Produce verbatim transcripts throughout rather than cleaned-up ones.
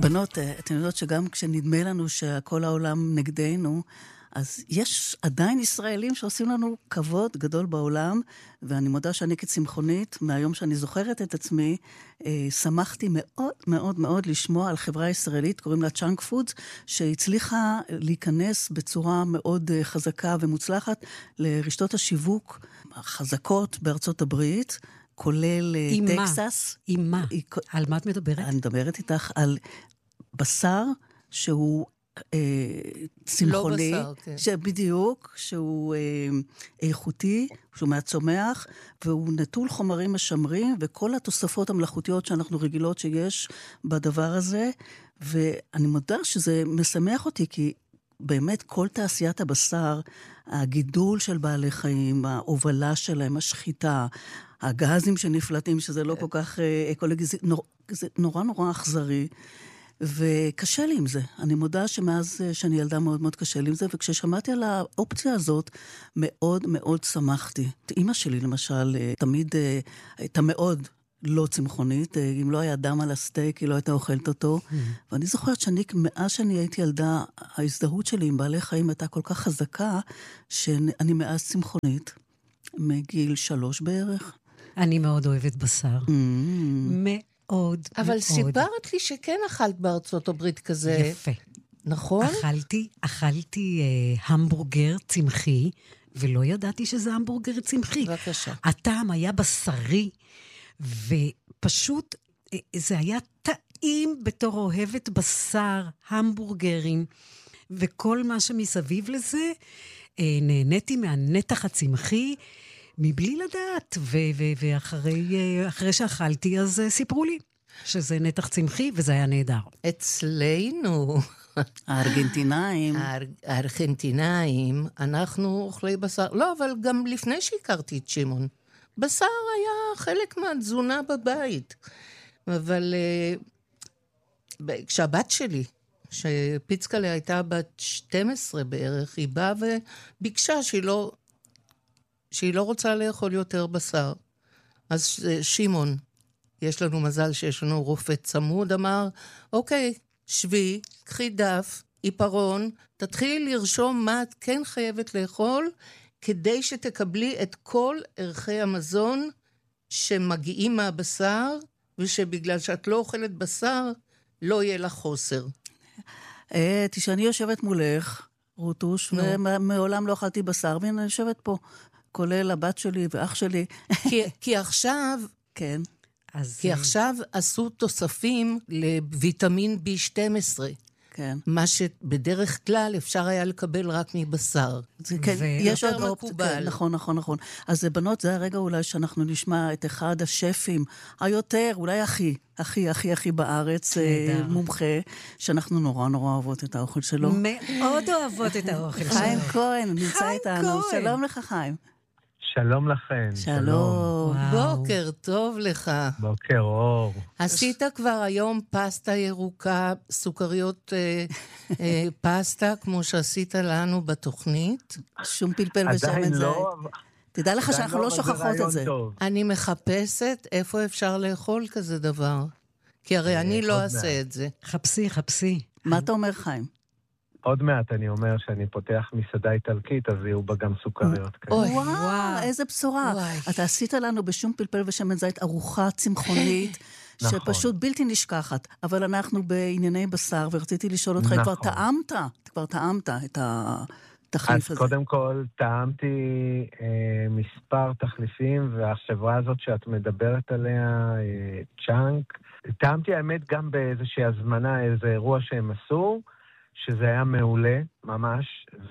בנות, אתן יודעות שגם כשנדמה לנו שכל העולם נגדנו, אז יש עדיין ישראלים שעושים לנו כבוד גדול בעולם, ואני מודה שאני כצמחונית, מהיום שאני זוכרת את עצמי, אה, שמחתי מאוד מאוד מאוד לשמוע על חברה ישראלית, קוראים לה צ'אנק פודס, שהצליחה להיכנס בצורה מאוד אה, חזקה ומוצלחת לרשתות השיווק החזקות בארצות הברית, כולל אה, טקסס. עם מה? היא... על מה את מדברת? אני מדברת איתך על בשר שהוא אה, צמחוני, לא בשר, כן. שבדיוק, שהוא אה, איכותי, שהוא מהצומח, והוא נטול חומרים משמרים, וכל התוספות המלאכותיות שאנחנו רגילות שיש בדבר הזה, ואני מודה שזה משמח אותי, כי באמת כל תעשיית הבשר, הגידול של בעלי חיים, ההובלה שלהם, השחיטה, הגזים שנפלטים, שזה לא כל כך אקולוגי, זה נורא, זה נורא נורא אכזרי, וקשה לי עם זה. אני מודה שמאז שאני ילדה מאוד מאוד קשה לי עם זה, וכששמעתי על האופציה הזאת, מאוד מאוד שמחתי. אמא שלי למשל, תמיד הייתה מאוד לא צמחונית, אם לא היה דם על הסטייק, היא לא הייתה אוכלת אותו, mm-hmm. ואני זוכרת שאני, מאז שאני הייתי ילדה, ההזדהות שלי עם בעלי חיים הייתה כל כך חזקה, שאני מאז צמחונית, מגיל שלוש בערך. אני מאוד אוהבת בשר. Mm-hmm. מאוד, אבל מאוד. סיפרת לי שכן אכלת בארצות הברית כזה. יפה. נכון? אכלתי, אכלתי אה, המבורגר צמחי, ולא ידעתי שזה המבורגר צמחי. בבקשה. הטעם היה בשרי, ופשוט זה היה טעים בתור אוהבת בשר, המבורגרים, וכל מה שמסביב לזה, נהניתי מהנתח הצמחי, מבלי לדעת, ו- ו- ואחרי אחרי שאכלתי, אז סיפרו לי שזה נתח צמחי, וזה היה נהדר. אצלנו, הארגנטינאים, הארגנטינאים, אנחנו אוכלי בשר, לא, אבל גם לפני שהכרתי את שמעון, בשר היה חלק מהתזונה בבית. אבל כשהבת שלי, שפיצקלה הייתה בת שתים עשרה בערך, היא באה וביקשה שהיא לא, שהיא לא רוצה לאכול יותר בשר. אז שמעון, יש לנו מזל שיש לנו רופא צמוד, אמר, אוקיי, שבי, קחי דף, עיפרון, תתחילי לרשום מה את כן חייבת לאכול, כדי שתקבלי את כל ערכי המזון שמגיעים מהבשר, ושבגלל שאת לא אוכלת בשר, לא יהיה לך חוסר. תשעני יושבת מולך, רוטוש, ומעולם לא אכלתי בשר, והנה אני יושבת פה, כולל הבת שלי ואח שלי. כי עכשיו, כן. כי עכשיו עשו תוספים לויטמין בי שתים עשרה. כן. מה שבדרך כלל אפשר היה לקבל רק מבשר. זה, כן, יש עוד אופציה, כן, נכון, נכון, נכון. אז בנות, זה הרגע אולי שאנחנו נשמע את אחד השפים היותר, אולי הכי, הכי, הכי, הכי בארץ, מומחה, שאנחנו נורא נורא אוהבות את האוכל שלו. מאוד אוהבות את האוכל שלו. חיים כהן, נמצא איתנו. שלום לך, חיים. שלום לכם. שלום. בוקר טוב לך. בוקר אור. עשית כבר היום פסטה ירוקה, סוכריות אה, אה, פסטה, כמו שעשית לנו בתוכנית? שום פלפל ושמן זית. לא, תדע לך שאנחנו לא שוכחות את זה. טוב. אני מחפשת איפה אפשר לאכול כזה דבר. כי הרי אני לא אעשה את זה. חפשי, חפשי. מה אתה אומר, חיים? עוד מעט אני אומר שאני פותח מסעדה איטלקית, אז יהיו בה גם סוכריות. וואו, איזה בשורה. אתה עשית לנו בשום פלפל ושמן זית ארוחה צמחונית, שפשוט בלתי נשכחת. אבל אנחנו בענייני בשר, ורציתי לשאול אותך, כבר טעמת, כבר טעמת את התחליף הזה. אז קודם כל, טעמתי מספר תחליפים, והחברה הזאת שאת מדברת עליה, צ'אנק, טעמתי האמת גם באיזושהי הזמנה, איזה אירוע שהם עשו, שזה היה מעולה, ממש,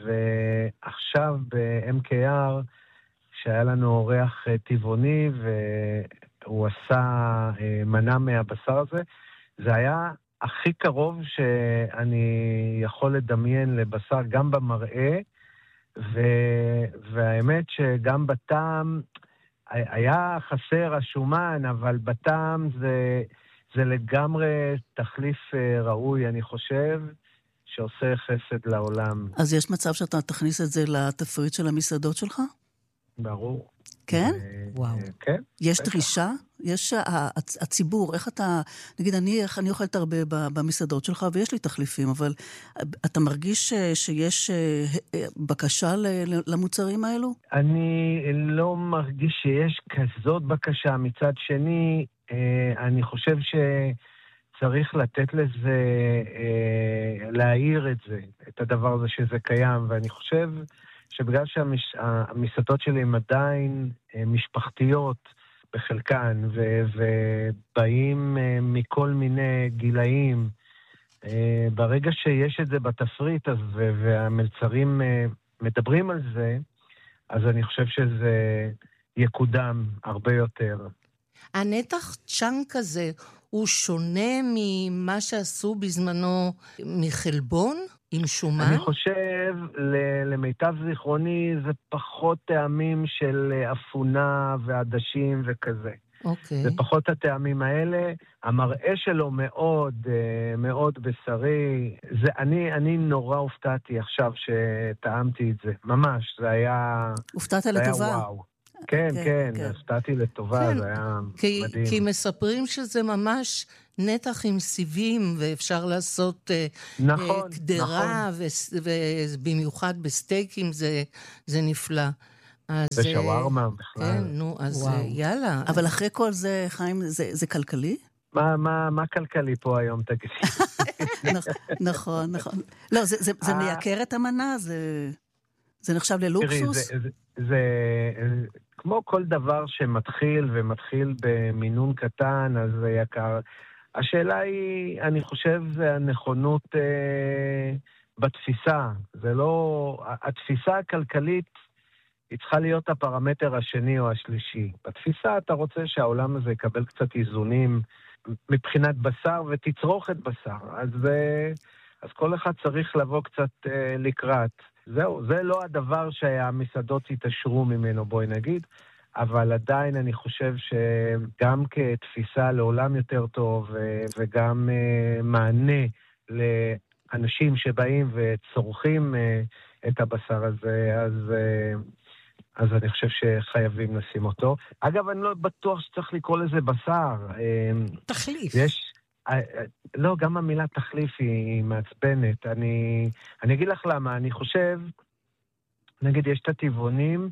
ועכשיו ב-אם קיי אר, שהיה לנו אורח טבעוני, והוא עשה מנה מהבשר הזה, זה היה הכי קרוב שאני יכול לדמיין לבשר, גם במראה, ו- והאמת שגם בטעם, היה חסר השומן, אבל בטעם זה, זה לגמרי תחליף ראוי, אני חושב, שעושה חסד לעולם. אז יש מצב שאתה תכניס את זה לתפריט של המסעדות שלך? ברור. כן? וואו. כן. יש דרישה? יש הציבור, איך אתה, נגיד, אני, איך אני אוכלת הרבה במסעדות שלך, ויש לי תחליפים, אבל אתה מרגיש שיש בקשה למוצרים האלו? אני לא מרגיש שיש כזאת בקשה. מצד שני, אני חושב שצריך לתת לזה, להעיר את זה, את הדבר הזה שזה קיים, ואני חושב שבגלל שהמסעדות שלי הן עדיין משפחתיות בחלקן, ובאים מכל מיני גילאים, ברגע שיש את זה בתפריט, והמלצרים מדברים על זה, אז אני חושב שזה יקודם הרבה יותר. הנתח צ'אנק הזה הוא שונה ממה שעשו בזמנו מחלבון עם שומן? אני חושב, למיטב זיכרוני, זה פחות טעמים של אפונה ועדשים וכזה. אוקיי. זה פחות הטעמים האלה. המראה שלו מאוד, מאוד בשרי. זה, אני, אני נורא הופתעתי עכשיו שטעמתי את זה. ממש, זה היה... הופתעת לטובה. וואו. כן, כן, כן, הפתעתי לטובה, כן, זה היה כי, מדהים. כי מספרים שזה ממש נתח עם סיבים, ואפשר לעשות נכון, קדרה, נכון. ובמיוחד בסטייקים זה, זה נפלא. ושווארמה בכלל. כן, נו, אז וואו. יאללה. אבל אחרי כל זה, חיים, זה, זה כלכלי? מה, מה, מה כלכלי פה היום, תגיד? נכון, נכון. לא, זה, זה, זה מייקר את המנה, זה, זה נחשב ללוקסוס? תראי, זה, זה, זה, כמו כל דבר שמתחיל ומתחיל במינון קטן, אז זה יקר. השאלה היא, אני חושב, זה הנכונות אה, בתפיסה. זה לא, התפיסה הכלכלית היא צריכה להיות הפרמטר השני או השלישי. בתפיסה אתה רוצה שהעולם הזה יקבל קצת איזונים מבחינת בשר ותצרוכת בשר. אז, אז כל אחד צריך לבוא קצת אה, לקראת. זהו, זה לא הדבר שהמסעדות יתעשרו ממנו, בואי נגיד, אבל עדיין אני חושב שגם כתפיסה לעולם יותר טוב וגם אה, מענה לאנשים שבאים וצורכים אה, את הבשר הזה, אז... אה, אז אני חושב שחייבים לשים אותו. אגב, אני לא בטוח שצריך לקרוא לזה בשר. תחליף. יש... לא, גם המילה תחליף היא מעצבנת. אני, אני אגיד לך למה. אני חושב, נגיד, יש את הטבעונים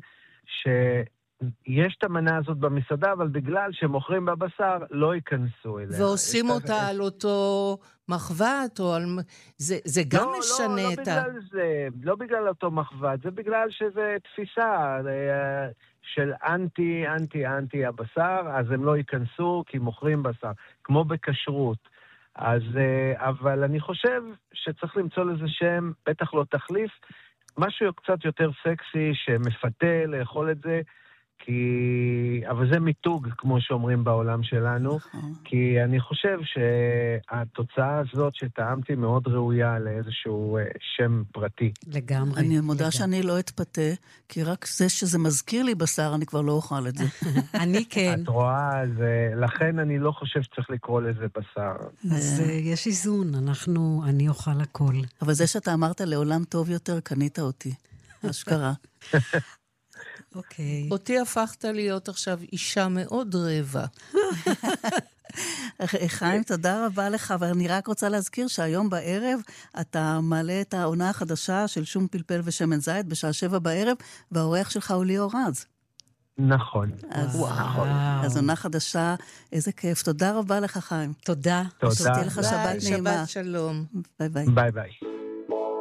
שיש את המנה הזאת במסעדה, אבל בגלל שמוכרים בבשר, לא ייכנסו אליה. ועושים אותה את... על אותו מחבת, או על... זה, זה גם לא, משנה לא, לא את ה... בגלל זה, לא בגלל אותו מחבת, זה בגלל שזה תפיסה של אנטי, אנטי, אנטי הבשר, אז הם לא ייכנסו כי מוכרים בשר, כמו בכשרות. אז, אבל אני חושב שצריך למצוא לזה שם, בטח לא תחליף, משהו קצת יותר סקסי שמפתה לאכול את זה, כי... אבל זה מיתוג, כמו שאומרים בעולם שלנו, כי אני חושב שהתוצאה הזאת שטעמתי מאוד ראויה לאיזשהו שם פרטי. לגמרי. אני מודה לגמרי. שאני לא אתפתה, כי רק זה שזה מזכיר לי בשר, אני כבר לא אוכל את זה. אני כן. את רואה, זה... לכן אני לא חושב שצריך לקרוא לזה בשר. אז יש איזון, אנחנו, אני אוכל הכל. אבל זה שאתה אמרת לעולם טוב יותר, קנית אותי. אשכרה. אוקיי. אותי הפכת להיות עכשיו אישה מאוד רבע. חיים, תודה רבה לך, ואני רק רוצה להזכיר שהיום בערב אתה מעלה את העונה החדשה של שום פלפל ושמן זית בשעה שבע בערב, והאורח שלך הוא ליאור רז. נכון. אז, נכון. אז עונה חדשה, איזה כיף. תודה רבה לך, חיים. תודה. תודה. שתהיה לך שבת נעימה. שבת שלום. ביי ביי. ביי ביי.